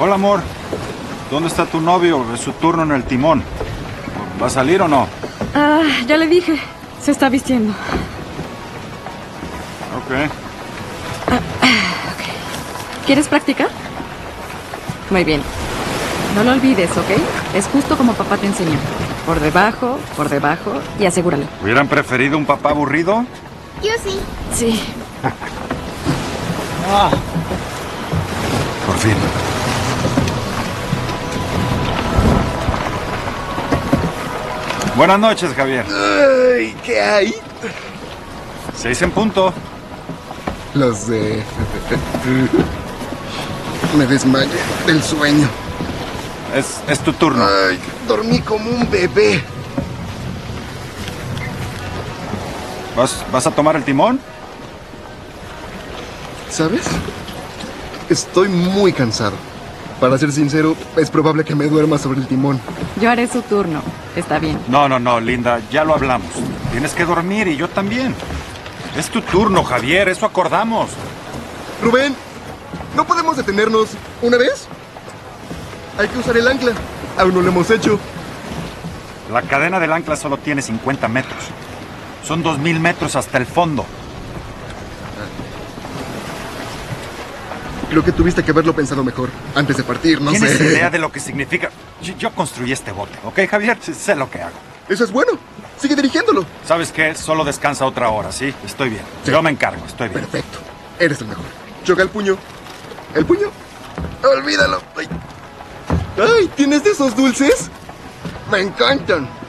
Hola, amor. ¿Dónde está tu novio? Es su turno en el timón. ¿Va a salir o no? Ya le dije. Se está vistiendo. Ok. ¿Quieres practicar? Muy bien. No lo olvides, ¿ok? Es justo como papá te enseñó. Por debajo y asegúralo. ¿Hubieran preferido un papá aburrido? Yo sí. Sí. Por fin. Buenas noches, Javier. Ay, ¿qué hay? 6 en punto. Los de... Me desmayé del sueño. Es tu turno. Ay, dormí como un bebé. ¿Vas a tomar el timón? ¿Sabes? Estoy muy cansado. Para ser sincero, es probable que me duerma sobre el timón. Yo haré su turno. Está bien. No, Linda, ya lo hablamos. Tienes que dormir y yo también. Es tu turno, Javier, eso acordamos. Rubén, ¿no podemos detenernos una vez? Hay que usar el ancla. Aún no lo hemos hecho. La cadena del ancla solo tiene 50 metros. Son 2000 metros hasta el fondo. Creo que tuviste que haberlo pensado mejor antes de partir, no ¿Tienes sé. idea de lo que significa? Yo construí este bote, ¿ok, Javier? Sé lo que hago. Eso es bueno. Sigue dirigiéndolo. ¿Sabes qué? Solo descansa otra hora, ¿sí? Estoy bien. Sí. Yo me encargo, estoy bien. Perfecto. Eres el mejor. Choca el puño. ¿El puño? Olvídalo. Ay, ¿tienes de esos dulces? Me encantan.